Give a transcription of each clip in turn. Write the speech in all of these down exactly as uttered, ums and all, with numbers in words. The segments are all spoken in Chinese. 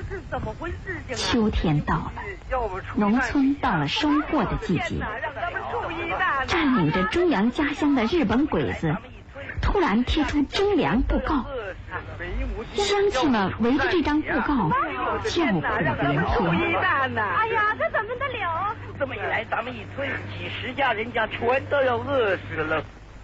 是怎么回事情啊？ 秋天到了，农村到了收获的季节。占领着中阳家乡的日本鬼子突然贴出征粮布告，乡亲们围着这张布告叫苦连天。 哎呀，这怎么得了？这么一来，咱们一村几十家人家全都要饿死了。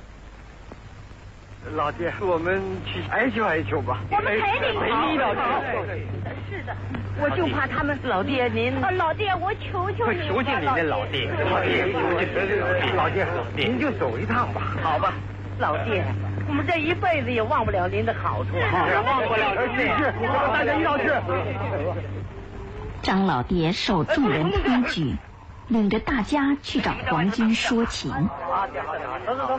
老爹，我们去哀求哀求吧。 我们陪你陪你老爹。是的，我就怕他们。 老爹您， 啊，老爹，我求求你。 求求您了，老爹，老爹，老爹，老爹，您就走一趟吧。 好吧，老爹，我们这一辈子也忘不了您的好处，忘不了您的。 是，大家一道去。 张老爹受众人推举，领着大家去找皇军说情。 好的，好的，走走走。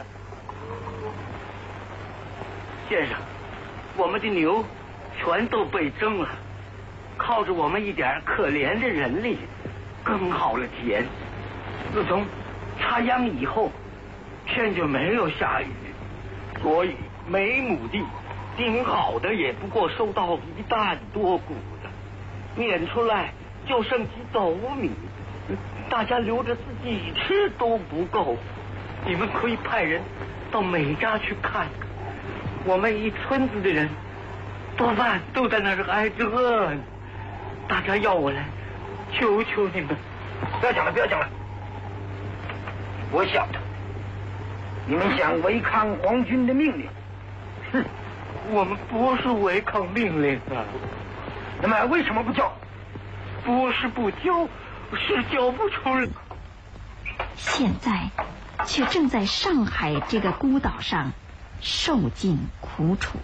先生，我们的牛全都被征了，靠着我们一点可怜的人力，耕好了田。自从插秧以后，天就没有下雨，所以每亩地顶好的也不过收到一担多谷的，碾出来就剩几斗米，大家留着自己吃都不够。你们可以派人到每家去看看。我们一村子的人多半都在那儿挨着饿呢，大家要我来求求你们。 不要讲了，不要讲了。我晓得，你们想违抗皇军的命令。 哼，我们不是违抗命令啊。 那么为什么不交？ 不是不交，是交不出来。 现在却正在上海这个孤岛上受尽苦楚。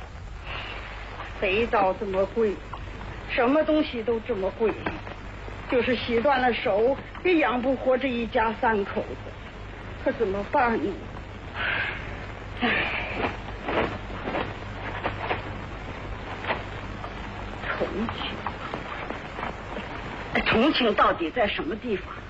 肥皂这么贵，什么东西都这么贵，就是洗断了手也养不活这一家三口子，可怎么办呢？唉，重庆，重庆到底在什么地方？